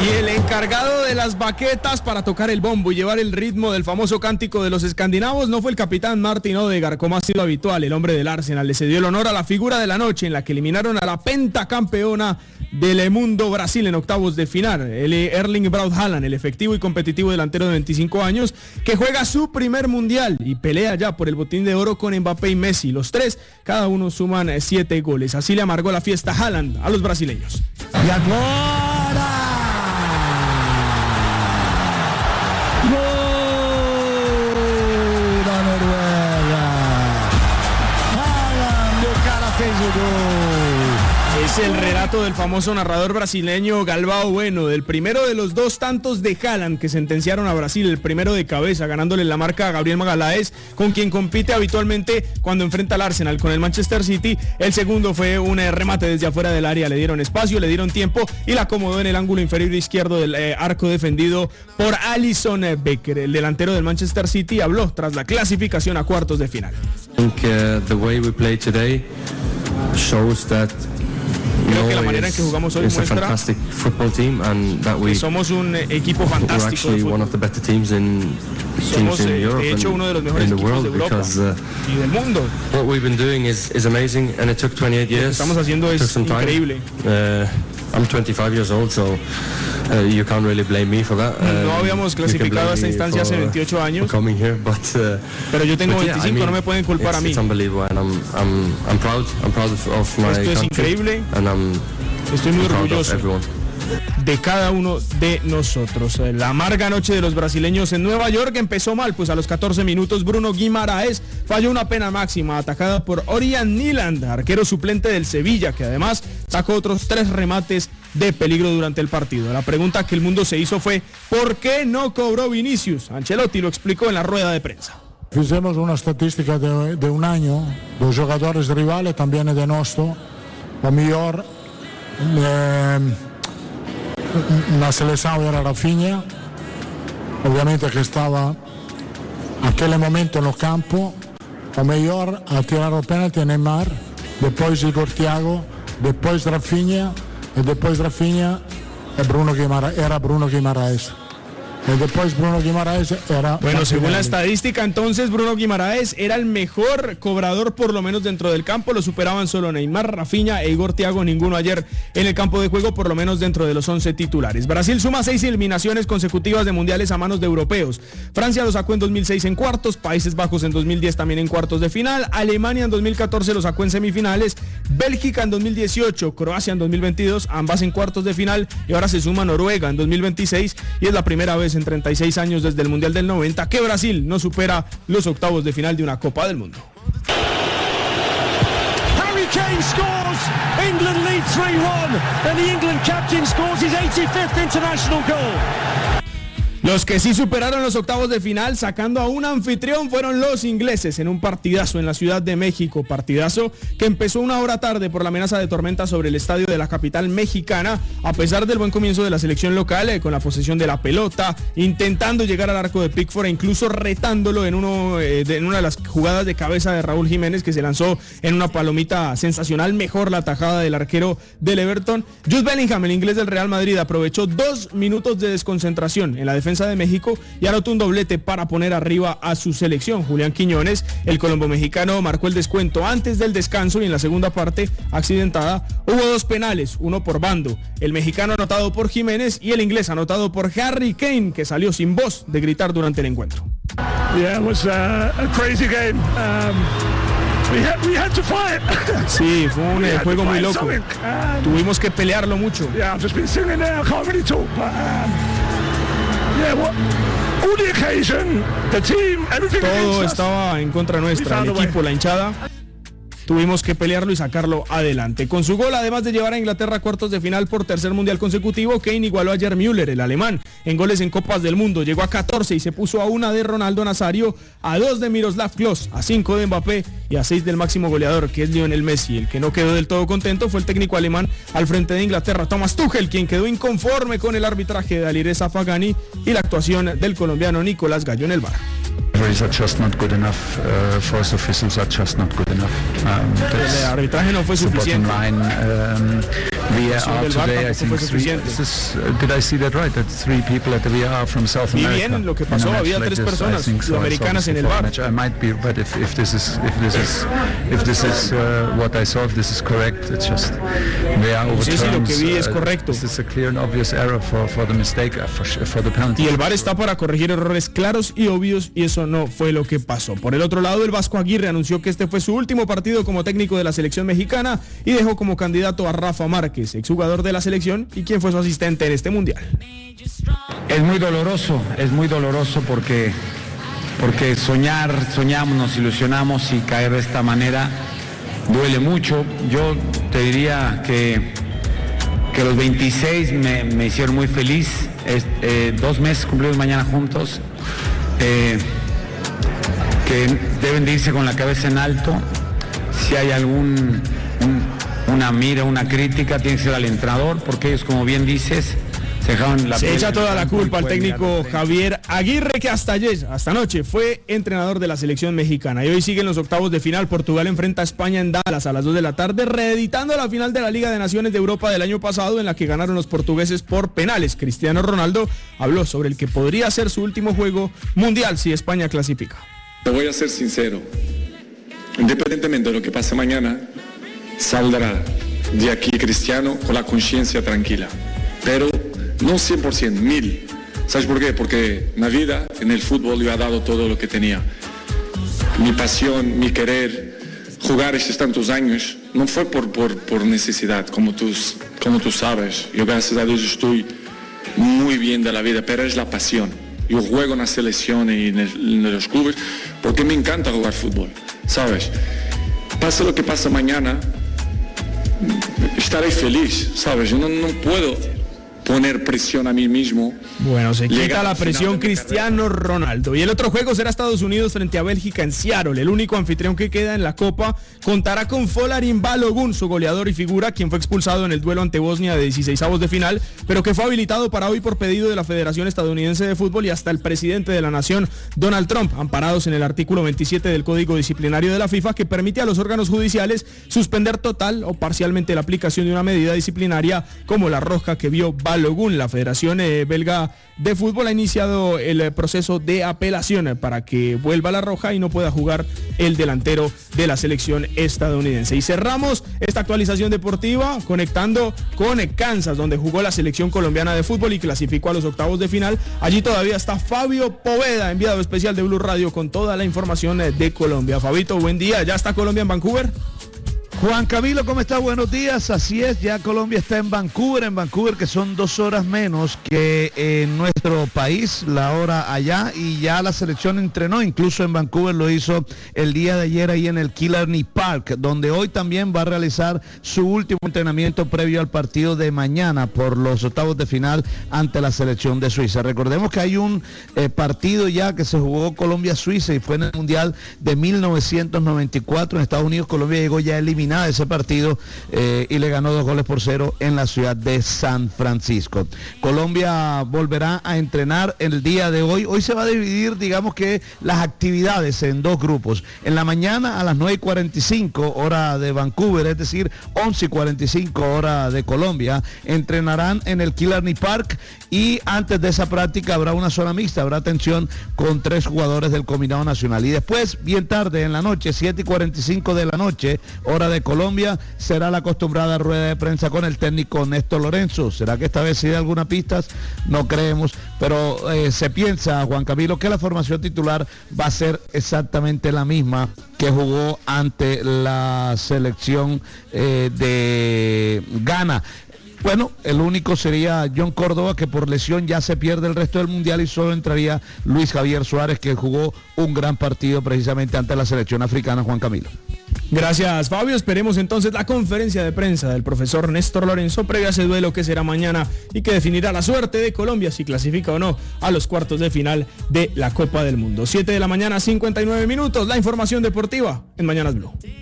Y el encargado de las baquetas para tocar el bombo y llevar el ritmo del famoso cántico de los escandinavos no fue el capitán Martin Odegaard, como ha sido habitual. El hombre del Arsenal le cedió el honor a la figura de la noche, en la que eliminaron a la pentacampeona del mundo Brasil en octavos de final, el Erling Braut Haaland, el efectivo y competitivo delantero de 25 años, que juega su primer mundial y pelea ya por el botín de oro con Mbappé y Messi. Los tres, cada uno suman 7 goles. Así le amargó la fiesta Haaland a los brasileños. Y ahora da Noruega. Haaland, o cara fez o gol. Es el relato del famoso narrador brasileño Galvão Bueno, del primero de los 2 tantos de Haaland que sentenciaron a Brasil, el primero de cabeza, ganándole la marca a Gabriel Magalhães, con quien compite habitualmente cuando enfrenta al Arsenal con el Manchester City. El segundo fue un remate desde afuera del área, le dieron espacio, le dieron tiempo y la acomodó en el ángulo inferior izquierdo del arco defendido por Alisson Becker. El delantero del Manchester City habló tras la clasificación a cuartos de final. The way we play today shows that creo que la manera en que jugamos hoy muestra que somos un equipo fantástico de fútbol. Somos de hecho uno de los mejores equipos de Europa y del mundo. Lo que estamos haciendo es increíble. I'm 25 years old, so you can't really blame me for that. No habíamos clasificado a esta instancia hace 28 años, pero yo tengo 25, no me pueden culpar a mí. I'm proud of my Esto es increíble, estoy muy orgulloso de cada uno de nosotros. La amarga noche de los brasileños en Nueva York empezó mal, pues a los 14 minutos Bruno Guimaraes falló una pena máxima atajada por Orion Nyland, arquero suplente del Sevilla, que además sacó otros 3 remates de peligro durante el partido. La pregunta que el mundo se hizo fue ¿por qué no cobró Vinicius? Ancelotti lo explicó en la rueda de prensa. Fizemos una estadística de un año, los jugadores rivales también de nuestro, o mejor la selección era Rafinha, obviamente que estaba aquel momento en el campo, o mejor a tirar el penalti Neymar, después Igor Thiago, después Rafinha, y después Rafinha era Bruno Guimaraes. Y después Bruno Guimaraes era... Bueno, según la estadística, entonces Bruno Guimaraes era el mejor cobrador, por lo menos dentro del campo. Lo superaban solo Neymar, Rafinha e Igor Thiago, ninguno ayer en el campo de juego, por lo menos dentro de los 11 titulares. Brasil suma 6 eliminaciones consecutivas de mundiales a manos de europeos. Francia lo sacó en 2006 en cuartos, Países Bajos en 2010 también en cuartos de final, Alemania en 2014 lo sacó en semifinales, Bélgica en 2018, Croacia en 2022, ambas en cuartos de final, y ahora se suma Noruega en 2026, y es la primera vez en 36 años desde el Mundial del 90 que Brasil no supera los octavos de final de una Copa del Mundo. Harry Kane scores, England lead 3-1 and the England captain scores his 85th international goal. Los que sí superaron los octavos de final sacando a un anfitrión fueron los ingleses en un partidazo en la Ciudad de México, partidazo que empezó una hora tarde por la amenaza de tormenta sobre el estadio de la capital mexicana, a pesar del buen comienzo de la selección local, con la posesión de la pelota, intentando llegar al arco de Pickford e incluso retándolo en una de las jugadas de cabeza de Raúl Jiménez, que se lanzó en una palomita sensacional, mejor la tajada del arquero del Everton. Jude Bellingham, el inglés del Real Madrid, aprovechó 2 minutos de desconcentración en la defensa de México y anotó un doblete para poner arriba a su selección. Julián Quiñones, el colombo mexicano, marcó el descuento antes del descanso, y en la segunda parte accidentada hubo 2 penales, uno por bando, el mexicano anotado por Jiménez y el inglés anotado por Harry Kane, que salió sin voz de gritar durante el encuentro. Yeah, it was a crazy game. We had to fight. Sí, fue un juego muy loco. Tuvimos que pelearlo mucho. Yeah, I've just been singing there. I can't really talk, but yeah, all the occasion, the team, everything. Todo estaba en contra nuestra, el equipo, la hinchada. Tuvimos que pelearlo y sacarlo adelante. Con su gol, además de llevar a Inglaterra a cuartos de final por tercer mundial consecutivo, Kane igualó a Gerd Müller, el alemán, en goles en Copas del Mundo. Llegó a 14 y se puso a 1 de Ronaldo Nazario, a 2 de Miroslav Klose, a 5 de Mbappé y a 6 del máximo goleador, que es Lionel Messi. El que no quedó del todo contento fue el técnico alemán al frente de Inglaterra, Thomas Tuchel, quien quedó inconforme con el arbitraje de Alireza Fagani y la actuación del colombiano Nicolás Gallo en el VAR. El arbitraje no fue suficiente. VAR today, I think did I see that right? That 3 people at the VAR from South America. Y bien, lo que pasó, había 3 personas sudamericanas en el VAR. I might be, but if this is what I saw, if this is correct, it's just VAR overturns. Sí, lo que vi es correcto. This is a clear and obvious error for the mistake, for the penalty. Y el VAR está para corregir errores claros y obvios, y eso no fue lo que pasó. Por el otro lado, el Vasco Aguirre anunció que este fue su último partido como técnico de la selección mexicana y dejó como candidato a Rafa Márquez, exjugador de la selección y quien fue su asistente en este mundial. Es muy doloroso porque soñamos, nos ilusionamos y caer de esta manera duele mucho. Yo te diría que los 26 me hicieron muy feliz. 2 meses cumplidos mañana juntos, que deben de irse con la cabeza en alto. Si hay una mira, una crítica, tiene que ser al entrenador, porque ellos, como bien dices, se echa toda la culpa al técnico Javier Aguirre, que hasta anoche fue entrenador de la selección mexicana. Y hoy siguen los octavos de final. Portugal enfrenta a España en Dallas a las 2 de la tarde, reeditando la final de la Liga de Naciones de Europa del año pasado, en la que ganaron los portugueses por penales. Cristiano Ronaldo habló sobre el que podría ser su último juego mundial si España clasifica. Te voy a ser sincero, independientemente de lo que pase mañana, saldrá de aquí Cristiano con la conciencia tranquila, pero no 100%, 1000%. ¿Sabes por qué? Porque en la vida, en el fútbol, yo he dado todo lo que tenía. Mi pasión, mi querer, jugar estos tantos años, no fue por necesidad, como tú sabes. Yo, gracias a Dios, estoy muy bien de la vida, pero es la pasión. Yo juego en la selección y en los clubes porque me encanta jugar fútbol, ¿sabes? Pase lo que pase mañana, estaré feliz, ¿sabes? Yo no puedo poner presión a mí mismo. Bueno, se quita la presión Cristiano Ronaldo. Y el otro juego será Estados Unidos frente a Bélgica en Seattle. El único anfitrión que queda en la Copa contará con Folarin Balogun, su goleador y figura, quien fue expulsado en el duelo ante Bosnia de 16avos de final, pero que fue habilitado para hoy por pedido de la Federación Estadounidense de Fútbol y hasta el presidente de la nación, Donald Trump, amparados en el artículo 27 del Código Disciplinario de la FIFA, que permite a los órganos judiciales suspender total o parcialmente la aplicación de una medida disciplinaria como la roja que vio Balogun. La Federación Belga de Fútbol ha iniciado el proceso de apelación para que vuelva la roja y no pueda jugar el delantero de la selección estadounidense. Y cerramos esta actualización deportiva conectando con Kansas, donde jugó la selección colombiana de fútbol y clasificó a los octavos de final. Allí todavía está Fabio Poveda, enviado especial de Blue Radio, con toda la información de Colombia. Fabito, buen día. ¿Ya está Colombia en Vancouver? Juan Camilo, ¿cómo está? Buenos días. Así es, ya Colombia está en Vancouver, que son 2 horas menos que en nuestro país, la hora allá, y ya la selección entrenó, incluso en Vancouver lo hizo el día de ayer ahí en el Killarney Park, donde hoy también va a realizar su último entrenamiento previo al partido de mañana por los octavos de final ante la selección de Suiza. Recordemos que hay un partido ya que se jugó Colombia-Suiza y fue en el Mundial de 1994 en Estados Unidos. Colombia llegó ya eliminada de ese partido y le ganó 2-0 en la ciudad de San Francisco. Colombia volverá a entrenar el día de hoy. Hoy se va a dividir, digamos que las actividades en 2 grupos. En la mañana a las 9:45 hora de Vancouver, es decir, 11:45 hora de Colombia, entrenarán en el Killarney Park, y antes de esa práctica habrá una zona mixta, habrá atención con 3 jugadores del combinado nacional. Y después, bien tarde en la noche, 7:45 de la noche, hora de Colombia, será la acostumbrada rueda de prensa con el técnico Néstor Lorenzo. ¿Será que esta vez sí da algunas pistas? No creemos, pero se piensa, Juan Camilo, que la formación titular va a ser exactamente la misma que jugó ante la selección de Ghana. Bueno, el único sería John Córdoba, que por lesión ya se pierde el resto del Mundial, y solo entraría Luis Javier Suárez, que jugó un gran partido precisamente ante la selección africana, Juan Camilo. Gracias, Fabio. Esperemos entonces la conferencia de prensa del profesor Néstor Lorenzo previa a ese duelo que será mañana y que definirá la suerte de Colombia, si clasifica o no a los cuartos de final de la Copa del Mundo. 7 de la mañana, 59 minutos. La información deportiva en Mañanas Blue.